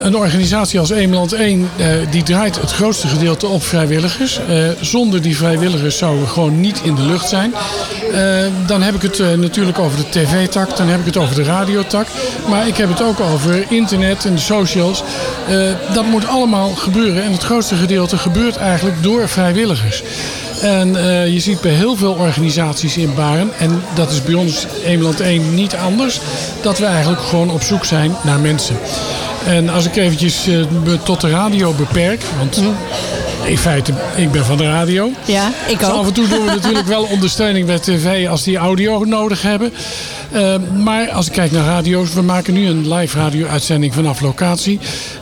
Een organisatie als Eemland 1 die draait het grootste gedeelte op vrijwilligers. Zonder die vrijwilligers zouden we gewoon niet in de lucht zijn. Dan heb ik het natuurlijk over de tv-tak, dan heb ik het over de radiotak. Maar ik heb het ook over internet en de socials. Dat moet allemaal gebeuren en het grootste gedeelte gebeurt eigenlijk door vrijwilligers. En je ziet bij heel veel organisaties in Baren, en dat is bij ons Eemland 1 niet anders, dat we eigenlijk gewoon op zoek zijn naar mensen. En als ik eventjes me tot de radio beperk, want in feite, ik ben van de radio. Ja, ik ook. Dus af en toe doen we natuurlijk wel ondersteuning bij tv als die audio nodig hebben. Maar als ik kijk naar radio's, we maken nu een live radio-uitzending vanaf locatie.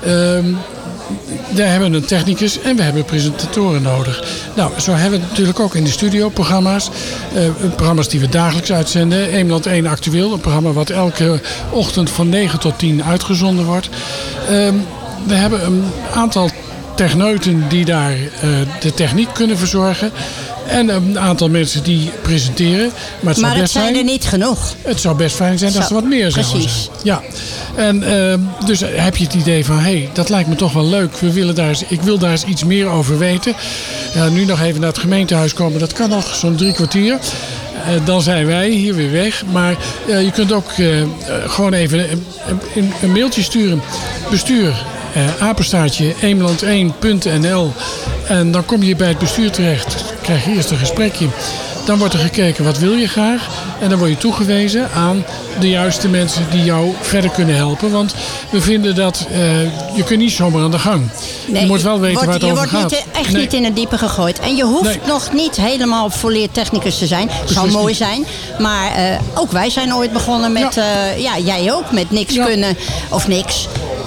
Daar hebben we een technicus en we hebben presentatoren nodig. Nou, zo hebben we natuurlijk ook in de studio programma's. Programma's die we dagelijks uitzenden. Eemland 1 Actueel, een programma wat elke ochtend van 9 tot 10 uitgezonden wordt. We hebben een aantal techneuten die daar de techniek kunnen verzorgen. En een aantal mensen die presenteren. Maar het zijn er niet genoeg. Het zou best fijn zijn als er wat meer zouden zijn. Ja. En dus heb je het idee van, dat lijkt me toch wel leuk. Ik wil daar eens iets meer over weten. Nu nog even naar het gemeentehuis komen. Dat kan nog zo'n 3 kwartier. Dan zijn wij hier weer weg. Maar je kunt ook gewoon even een mailtje sturen. Bestuur, apenstaartje, eemland1.nl. En dan kom je bij het bestuur terecht. Krijg je eerst een gesprekje. Dan wordt er gekeken, wat wil je graag? En dan word je toegewezen aan de juiste mensen die jou verder kunnen helpen. Want we vinden dat je kunt niet zomaar aan de gang. Nee, je moet wel weten waar het over gaat. Je wordt niet in het diepe gegooid. En je hoeft nog niet helemaal volleerd technicus te zijn. Het zou mooi zijn. Maar ook wij zijn ooit begonnen met, jij ook, met niks kunnen of niks.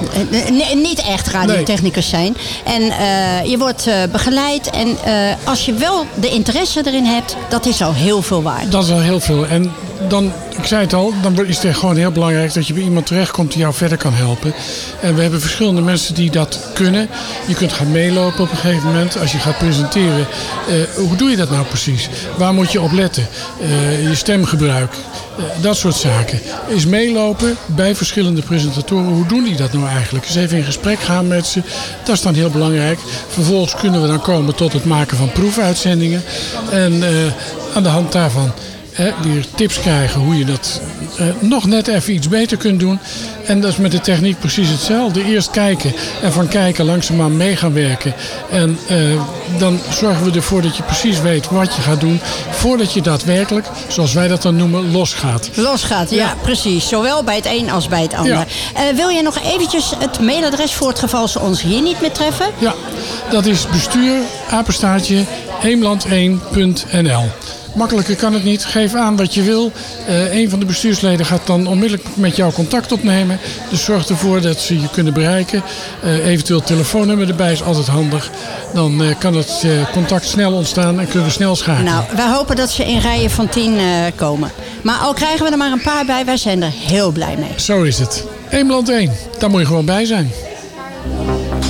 Niet echt radiotechnicus zijn. En je wordt begeleid. En als je wel de interesse erin hebt, dat is al heel veel waard. Dat is al heel veel. En dan, ik zei het al, dan is het gewoon heel belangrijk dat je bij iemand terechtkomt die jou verder kan helpen. En we hebben verschillende mensen die dat kunnen. Je kunt gaan meelopen op een gegeven moment. Als je gaat presenteren, hoe doe je dat nou precies? Waar moet je op letten? Je stemgebruik. Dat soort zaken. Is meelopen bij verschillende presentatoren. Hoe doen die dat nou eigenlijk? Eens even in gesprek gaan met ze. Dat is dan heel belangrijk. Vervolgens kunnen we dan komen tot het maken van proefuitzendingen. En aan de hand daarvan weer tips krijgen hoe je dat nog net even iets beter kunt doen. En dat is met de techniek precies hetzelfde. Eerst kijken en van kijken langzaamaan mee gaan werken. En dan zorgen we ervoor dat je precies weet wat je gaat doen voordat je daadwerkelijk, zoals wij dat dan noemen, losgaat. Losgaat, ja, precies. Zowel bij het een als bij het ander. Ja. Wil je nog eventjes het mailadres voor het geval ze ons hier niet meer treffen? Ja, dat is bestuur, apenstaartje, eemland1.nl. Makkelijker kan het niet. Geef aan wat je wil. Een van de bestuursleden gaat dan onmiddellijk met jou contact opnemen. Dus zorg ervoor dat ze je kunnen bereiken. Eventueel telefoonnummer erbij is altijd handig. Dan kan het contact snel ontstaan en kunnen we snel schakelen. Nou, wij hopen dat ze in rijen van 10 komen. Maar al krijgen we er maar een paar bij, wij zijn er heel blij mee. Zo is het. Eemland 1, daar moet je gewoon bij zijn.